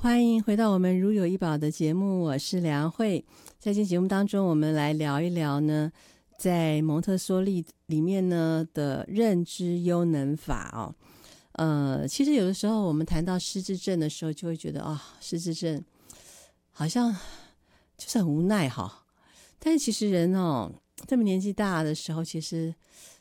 欢迎回到我们如有一宝的节目，我是梁慧。在今天节目当中，我们来聊一聊呢，在蒙特梭利里面呢的认知优能法其实有的时候我们谈到失智症的时候，就会觉得失智症好像就是很无奈哈。但是其实人这么年纪大的时候，其实